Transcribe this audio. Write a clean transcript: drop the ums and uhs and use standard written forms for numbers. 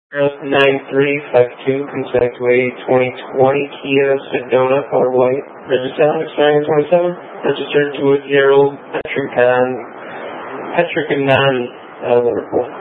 9352, connect to a 2020 Kia Sedona, color white, registered 27, registered to a 0 Petrican non report.